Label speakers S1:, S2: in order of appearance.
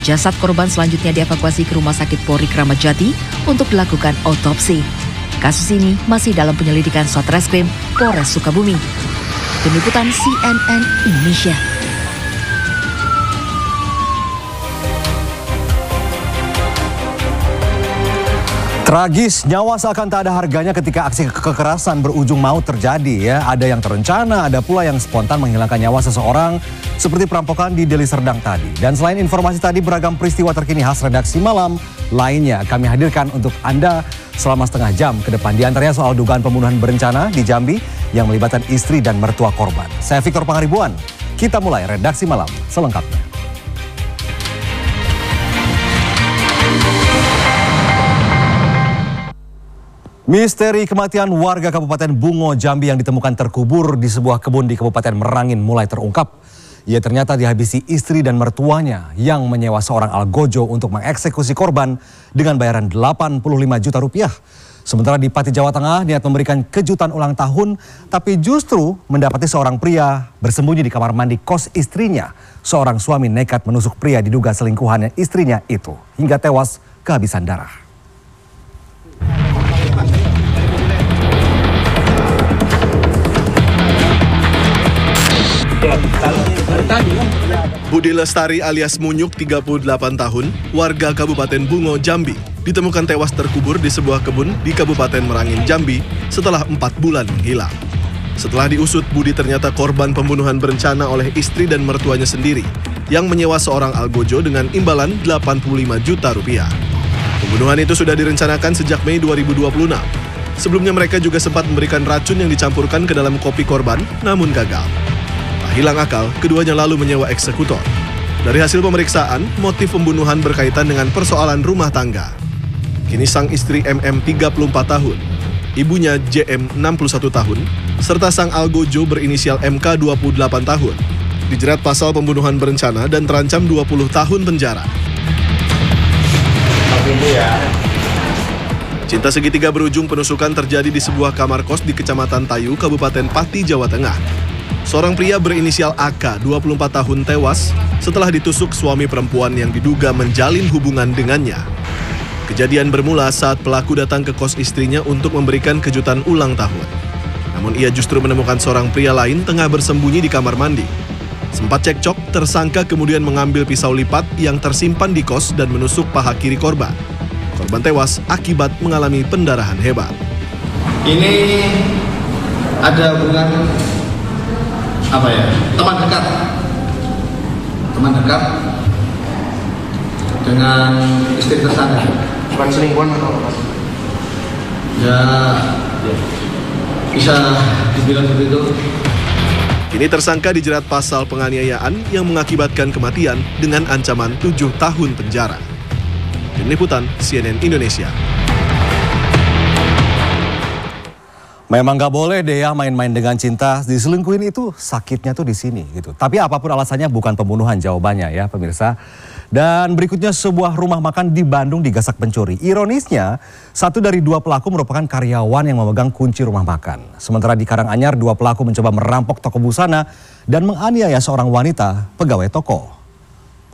S1: Jasad korban selanjutnya dievakuasi ke Rumah Sakit Polri Kramat Jati untuk dilakukan otopsi. Kasus ini masih dalam penyelidikan Satreskrim Polres Sukabumi. Tim Liputan CNN Indonesia.
S2: Tragis, nyawa seakan tak ada harganya ketika aksi kekerasan berujung maut terjadi ya. Ada yang terencana, ada pula yang spontan menghilangkan nyawa seseorang seperti perampokan di Deli Serdang tadi. Dan selain informasi tadi, beragam peristiwa terkini khas redaksi malam lainnya kami hadirkan untuk Anda selama setengah jam ke depan. Di antaranya soal dugaan pembunuhan berencana di Jambi yang melibatkan istri dan mertua korban. Saya Victor Pangaribuan, kita mulai redaksi malam selengkapnya. Misteri kematian warga Kabupaten Bungo, Jambi yang ditemukan terkubur di sebuah kebun di Kabupaten Merangin mulai terungkap. Ia ternyata dihabisi istri dan mertuanya yang menyewa seorang algojo untuk mengeksekusi korban dengan bayaran 85 juta rupiah. Sementara di Pati, Jawa Tengah, niat memberikan kejutan ulang tahun, tapi justru mendapati seorang pria bersembunyi di kamar mandi kos istrinya. Seorang suami nekat menusuk pria diduga selingkuhannya istrinya itu hingga tewas kehabisan darah.
S3: Budi Lestari alias Munyuk, 38 tahun, warga Kabupaten Bungo, Jambi, ditemukan tewas terkubur di sebuah kebun di Kabupaten Merangin, Jambi setelah 4 bulan menghilang. Setelah diusut, Budi ternyata korban pembunuhan berencana oleh istri dan mertuanya sendiri yang menyewa seorang algojo dengan imbalan 85 juta rupiah. Pembunuhan itu sudah direncanakan sejak Mei 2026. Sebelumnya mereka juga sempat memberikan racun yang dicampurkan ke dalam kopi korban, namun gagal. Hilang akal, keduanya lalu menyewa eksekutor. Dari hasil pemeriksaan, motif pembunuhan berkaitan dengan persoalan rumah tangga. Kini sang istri MM 34 tahun, ibunya JM 61 tahun, serta sang algojo berinisial MK 28 tahun, dijerat pasal pembunuhan berencana dan terancam 20 tahun penjara. Cinta segitiga berujung penusukan terjadi di sebuah kamar kos di Kecamatan Tayu, Kabupaten Pati, Jawa Tengah. Seorang pria berinisial AK, 24 tahun tewas setelah ditusuk suami perempuan yang diduga menjalin hubungan dengannya. Kejadian bermula saat pelaku datang ke kos istrinya untuk memberikan kejutan ulang tahun. Namun ia justru menemukan seorang pria lain tengah bersembunyi di kamar mandi. Sempat cekcok, tersangka kemudian mengambil pisau lipat yang tersimpan di kos dan menusuk paha kiri korban. Korban tewas akibat mengalami pendarahan hebat.
S4: Ini ada hubungan teman dekat dengan istri tersangka.
S5: Bukan selingkuhan atau apa?
S4: Ya, bisa dibilang seperti itu.
S3: Kini tersangka dijerat pasal penganiayaan yang mengakibatkan kematian dengan ancaman 7 tahun penjara. Tim Liputan CNN Indonesia.
S2: Memang nggak boleh deh ya main-main dengan cinta, diselingkuhin itu sakitnya tuh di sini gitu. Tapi apapun alasannya bukan pembunuhan jawabannya ya pemirsa. Dan berikutnya sebuah rumah makan di Bandung digasak pencuri. Ironisnya, 1 dari 2 pelaku merupakan karyawan yang memegang kunci rumah makan. Sementara di Karanganyar, 2 pelaku mencoba merampok toko busana dan menganiaya seorang wanita pegawai toko.